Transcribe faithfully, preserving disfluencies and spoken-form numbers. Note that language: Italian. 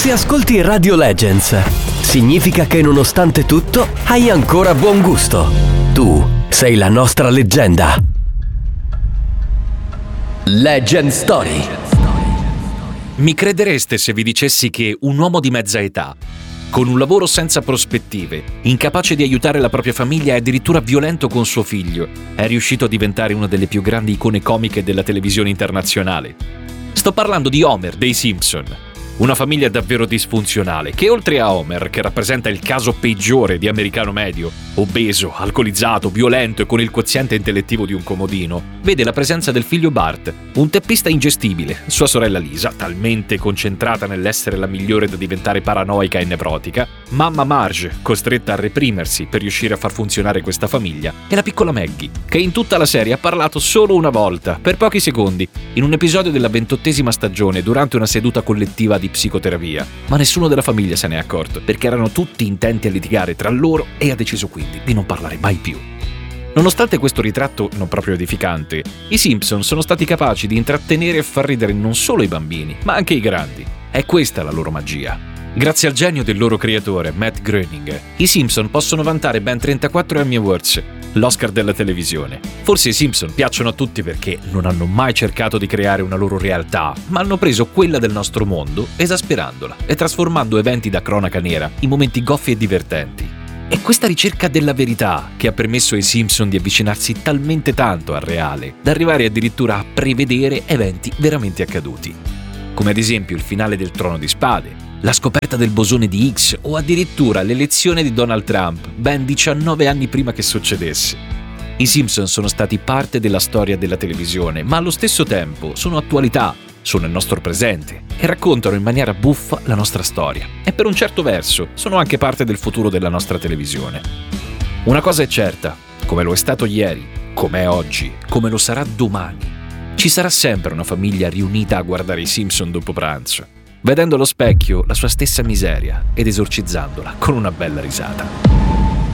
Se ascolti Radio Legends, significa che nonostante tutto hai ancora buon gusto. Tu sei la nostra leggenda. Legend Story. Mi credereste se vi dicessi che un uomo di mezza età, con un lavoro senza prospettive, incapace di aiutare la propria famiglia e addirittura violento con suo figlio, è riuscito a diventare una delle più grandi icone comiche della televisione internazionale? Sto parlando di Homer dei Simpson. Una famiglia davvero disfunzionale che, oltre a Homer, che rappresenta il caso peggiore di americano medio, obeso, alcolizzato, violento e con il quoziente intellettivo di un comodino, vede la presenza del figlio Bart, un teppista ingestibile, sua sorella Lisa, talmente concentrata nell'essere la migliore da diventare paranoica e nevrotica, mamma Marge, costretta a reprimersi per riuscire a far funzionare questa famiglia, e la piccola Maggie, che in tutta la serie ha parlato solo una volta, per pochi secondi, in un episodio della ventottesima stagione durante una seduta collettiva di psicoterapia, ma nessuno della famiglia se ne è accorto, perché erano tutti intenti a litigare tra loro e ha deciso quindi di non parlare mai più. Nonostante questo ritratto non proprio edificante, i Simpson sono stati capaci di intrattenere e far ridere non solo i bambini, ma anche i grandi. È questa la loro magia. Grazie al genio del loro creatore, Matt Groening, i Simpson possono vantare ben trentaquattro Emmy Awards, l'Oscar della televisione. Forse i Simpson piacciono a tutti perché non hanno mai cercato di creare una loro realtà, ma hanno preso quella del nostro mondo, esasperandola e trasformando eventi da cronaca nera in momenti goffi e divertenti. È questa ricerca della verità che ha permesso ai Simpson di avvicinarsi talmente tanto al reale, da arrivare addirittura a prevedere eventi veramente accaduti. Come ad esempio il finale del Trono di Spade, la scoperta del bosone di Higgs o addirittura l'elezione di Donald Trump, ben diciannove anni prima che succedesse. I Simpson sono stati parte della storia della televisione, ma allo stesso tempo sono attualità, sono il nostro presente e raccontano in maniera buffa la nostra storia. E per un certo verso sono anche parte del futuro della nostra televisione. Una cosa è certa, come lo è stato ieri, come è oggi, come lo sarà domani, ci sarà sempre una famiglia riunita a guardare i Simpson dopo pranzo, vedendo allo specchio la sua stessa miseria ed esorcizzandola con una bella risata.